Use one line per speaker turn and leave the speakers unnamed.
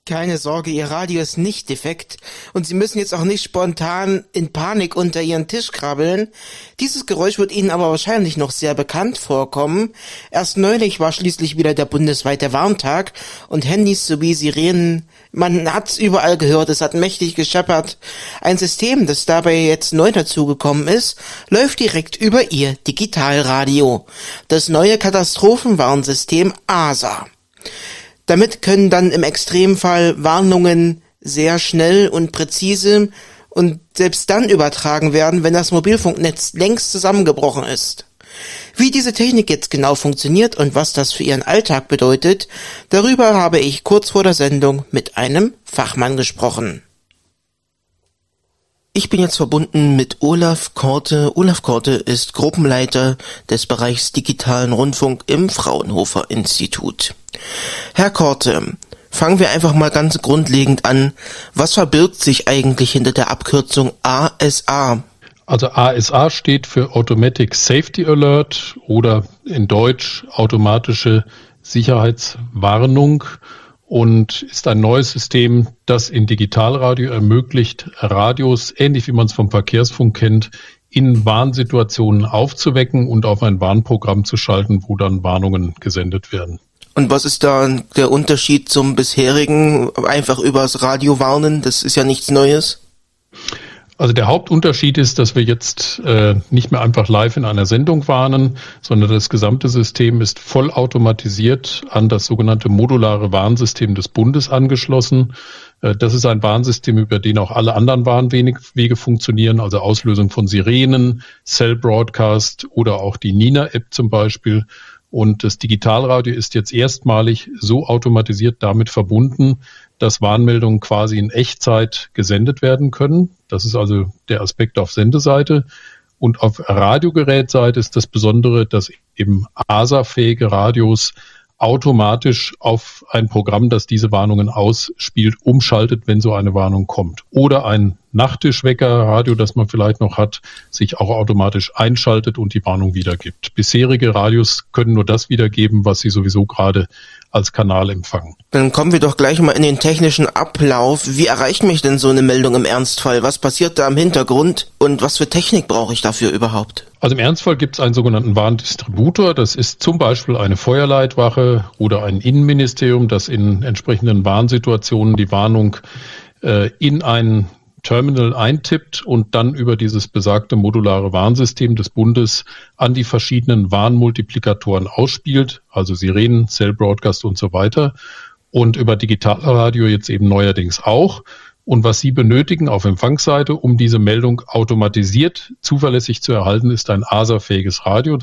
Keine Sorge, Ihr Radio ist nicht defekt und Sie müssen jetzt auch nicht spontan in Panik unter Ihren Tisch krabbeln. Dieses Geräusch wird Ihnen aber wahrscheinlich noch sehr bekannt vorkommen. Erst neulich war schließlich wieder der bundesweite Warntag und Handys sowie Sirenen, man hat's überall gehört, es hat mächtig gescheppert. Ein System, das dabei jetzt neu dazugekommen ist, läuft direkt über Ihr Digitalradio. Das neue Katastrophenwarnsystem ASA. Damit können dann im Extremfall Warnungen sehr schnell und präzise und selbst dann übertragen werden, wenn das Mobilfunknetz längst zusammengebrochen ist. Wie diese Technik jetzt genau funktioniert und was das für Ihren Alltag bedeutet, darüber habe ich kurz vor der Sendung mit einem Fachmann gesprochen. Ich bin jetzt verbunden mit Olaf Korte. Olaf Korte ist Gruppenleiter des Bereichs Digitalen Rundfunk im Fraunhofer Institut. Herr Korte, fangen wir einfach mal ganz grundlegend an. Was verbirgt sich eigentlich hinter der Abkürzung ASA?
Also ASA steht für Automatic Safety Alert oder in Deutsch automatische Sicherheitswarnung und ist ein neues System, das in Digitalradio ermöglicht, Radios, ähnlich wie man es vom Verkehrsfunk kennt, in Warnsituationen aufzuwecken und auf ein Warnprogramm zu schalten, wo dann Warnungen gesendet werden.
Und was ist da der Unterschied zum bisherigen, einfach übers Radio warnen? Das ist ja nichts Neues.
Also der Hauptunterschied ist, dass wir jetzt nicht mehr einfach live in einer Sendung warnen, sondern das gesamte System ist vollautomatisiert an das sogenannte modulare Warnsystem des Bundes angeschlossen. Das ist ein Warnsystem, über den auch alle anderen Warnwege funktionieren, also Auslösung von Sirenen, Cell Broadcast oder auch die Nina-App zum Beispiel. Und das Digitalradio ist jetzt erstmalig so automatisiert damit verbunden, dass Warnmeldungen quasi in Echtzeit gesendet werden können. Das ist also der Aspekt auf Sendeseite. Und auf Radiogerätseite ist das Besondere, dass eben ASA-fähige Radios automatisch auf ein Programm, das diese Warnungen ausspielt, umschaltet, wenn so eine Warnung kommt. Oder ein Nachttischwecker-Radio, das man vielleicht noch hat, sich auch automatisch einschaltet und die Warnung wiedergibt. Bisherige Radios können nur das wiedergeben, was sie sowieso gerade als Kanal empfangen.
Dann kommen wir doch gleich mal in den technischen Ablauf. Wie erreicht mich denn so eine Meldung im Ernstfall? Was passiert da im Hintergrund und was für Technik brauche ich dafür überhaupt?
Also im Ernstfall gibt es einen sogenannten Warndistributor. Das ist zum Beispiel eine Feuerleitwache oder ein Innenministerium, das in entsprechenden Warnsituationen die Warnung in ein Terminal eintippt und dann über dieses besagte modulare Warnsystem des Bundes an die verschiedenen Warnmultiplikatoren ausspielt, also Sirenen, Cell Broadcast und so weiter. Und über Digitalradio jetzt eben neuerdings auch. Und was Sie benötigen auf Empfangsseite, um diese Meldung automatisiert zuverlässig zu erhalten, ist ein ASA-fähiges Radio.